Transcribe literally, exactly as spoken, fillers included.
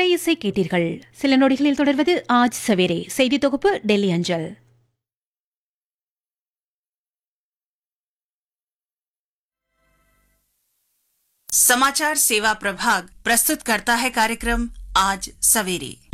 திரை இசை கேட்டீர்கள். சில நொடிகளில் தொடர்வது ஆஜ் சவேரே செய்தி தொகுப்பு டெல்லி அஞ்சல். समाचार सेवा प्रभाग प्रस्तुत करता है कार्यक्रम आज सवेरे।